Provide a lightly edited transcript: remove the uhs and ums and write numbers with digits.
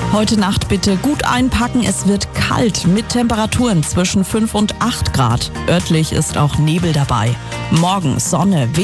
Heute Nacht bitte gut einpacken. Es wird kalt mit Temperaturen zwischen 5 und 8 Grad. Örtlich ist auch Nebel dabei. Morgen Sonne.